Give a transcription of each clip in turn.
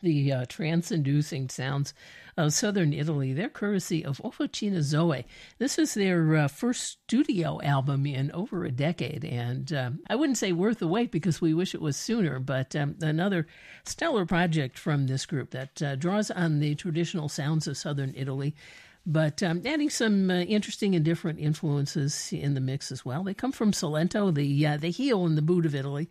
The trance-inducing sounds of southern Italy, they're courtesy of Officina Zoe. This is their first studio album in over a decade, and I wouldn't say worth the wait because we wish it was sooner, but another stellar project from this group that draws on the traditional sounds of southern Italy, but adding some interesting and different influences in the mix as well. They come from Salento, the heel and the boot of Italy,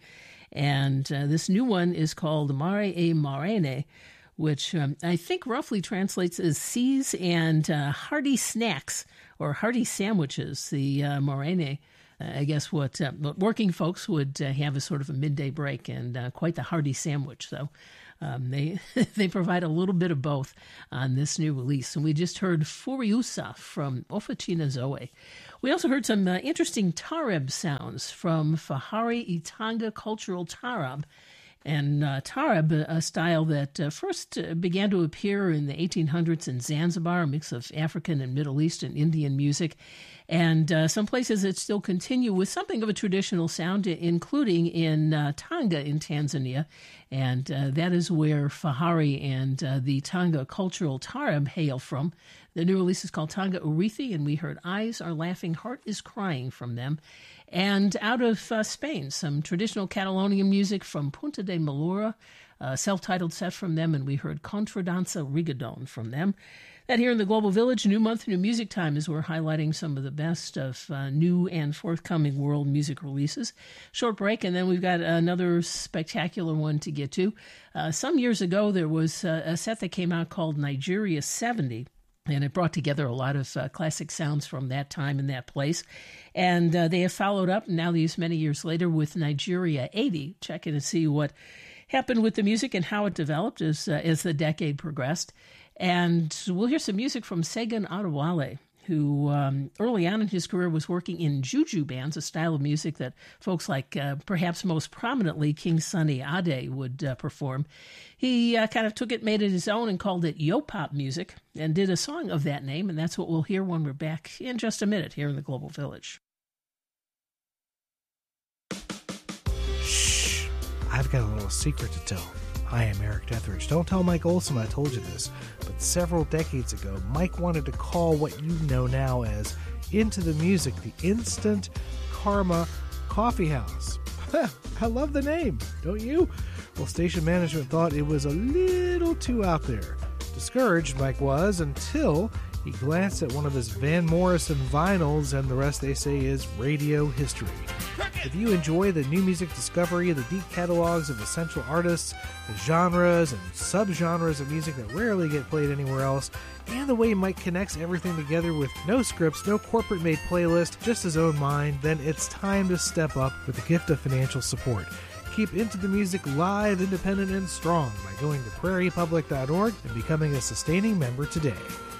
and this new one is called Mare e Marene, which I think roughly translates as seas and hearty snacks or hearty sandwiches. The Marene, I guess what working folks would have as sort of a midday break, and quite the hearty sandwich. So they they provide a little bit of both on this new release. And we just heard Furiosa from Officina Zoe. We also heard some interesting Tarab sounds from Fahari Itanga Cultural Tarab. And Tarab, a style that first began to appear in the 1800s in Zanzibar, a mix of African and Middle East and Indian music. And some places that still continue with something of a traditional sound, including in Tanga in Tanzania. And that is where Fahari and the Tanga Cultural Tarab hail from. The new release is called Tanga Urithi, and we heard Eyes Are Laughing, Heart is Crying from them. And out of Spain, some traditional Catalonian music from Punta de Melura, a self-titled set from them, and we heard Contradanza Rigodon from them. That here in the Global Village, New Month, New Music Time, is we're highlighting some of the best of new and forthcoming world music releases. Short break, and then we've got another spectacular one to get to. Some years ago, there was a set that came out called Nigeria 70, and it brought together a lot of classic sounds from that time and that place. And they have followed up now these many years later with Nigeria 80, checking to see what happened with the music and how it developed as the decade progressed. And we'll hear some music from Segun Adewale, who early on in his career was working in juju bands, a style of music that folks like perhaps most prominently King Sunny Ade would perform. He kind of took it, made it his own, and called it yo-pop music, and did a song of that name, and that's what we'll hear when we're back in just a minute here in the Global Village. Shh! I've got a little secret to tell. I am Eric Deathridge. Don't tell Mike Olson I told you this, but several decades ago, Mike wanted to call what you know now as Into the Music the Instant Karma Coffee House. I love the name, don't you? Well, station management thought it was a little too out there. Discouraged, Mike was, until he glanced at one of his Van Morrison vinyls, and the rest, they say, is radio history. If you enjoy the new music discovery, the deep catalogs of essential artists, the genres and subgenres of music that rarely get played anywhere else, and the way Mike connects everything together with no scripts, no corporate-made playlist, just his own mind, then it's time to step up with the gift of financial support. Keep Into the Music live, independent, and strong by going to prairiepublic.org and becoming a sustaining member today.